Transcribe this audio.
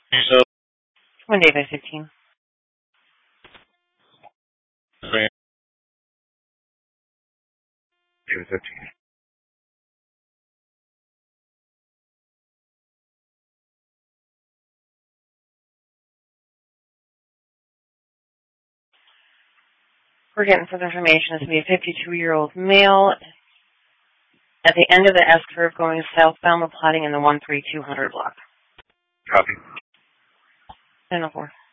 So, Monday by 15. David 15. We're getting further information. This will be a 52-year-old male at the end of the S curve going southbound. We're plotting in the 13200 block. Copy. 1004.